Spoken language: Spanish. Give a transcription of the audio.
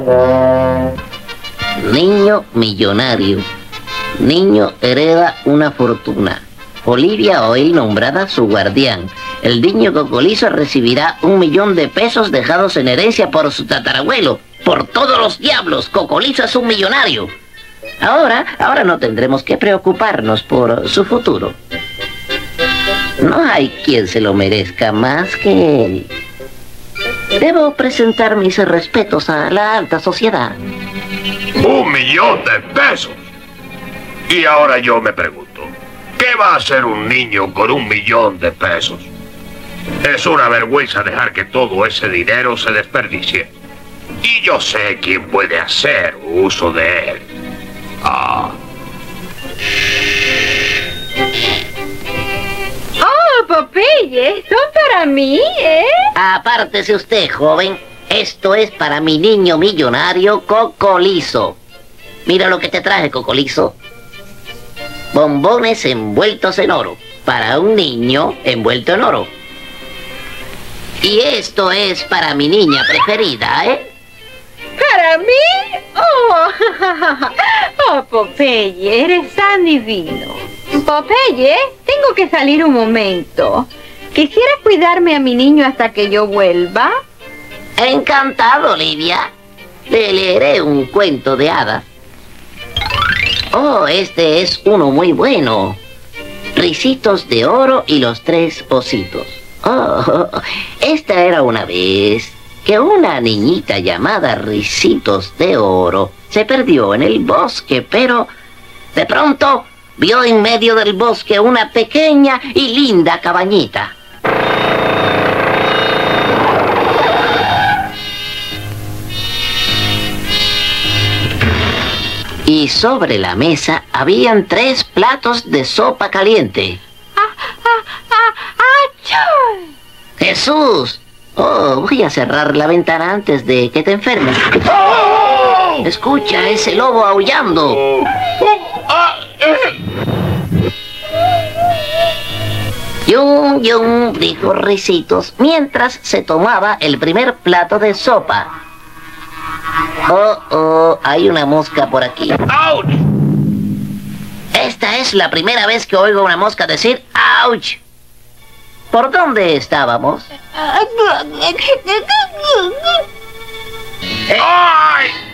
Niño millonario. Niño hereda una fortuna. Olivia Oil nombrada su guardián. El niño Cocolizo recibirá 1 millón de pesos dejados en herencia por su tatarabuelo. Por todos los diablos, Cocolizo es un millonario. Ahora no tendremos que preocuparnos por su futuro. No hay quien se lo merezca más que él. Debo presentar mis respetos a la alta sociedad. 1 millón de pesos. Y ahora yo me pregunto, ¿qué va a hacer un niño con 1 millón de pesos? Es una vergüenza dejar que todo ese dinero se desperdicie. Y yo sé quién puede hacer uso de él. Oh, Popeye, son para mí, ¿eh? Apártese usted, joven. Esto es para mi niño millonario Cocolizo. Mira lo que te traje, Cocolizo. Bombones envueltos en oro. Para un niño envuelto en oro. Y esto es para mi niña preferida, ¿eh? ¿Para mí? Oh, Popeye, eres tan divino. Popeye, tengo que salir un momento. ¿Quisieras cuidarme a mi niño hasta que yo vuelva? Encantado, Olivia. Le leeré un cuento de hadas. Oh, este es uno muy bueno. Ricitos de oro y los 3 ositos. Oh, esta era una vez que una niñita llamada Ricitos de Oro se perdió en el bosque, pero de pronto vio en medio del bosque una pequeña y linda cabañita. Y sobre la mesa habían 3 platos de sopa caliente. ¡Achú! ¡Jesús! Oh, voy a cerrar la ventana antes de que te enfermes. ¡Oh! Escucha ese lobo aullando. Yum, yum, dijo Ricitos mientras se tomaba el primer plato de sopa. Oh, hay una mosca por aquí. ¡Auch! Esta es la primera vez que oigo a una mosca decir ¡ouch! ¿Por dónde estábamos? ¡Ay!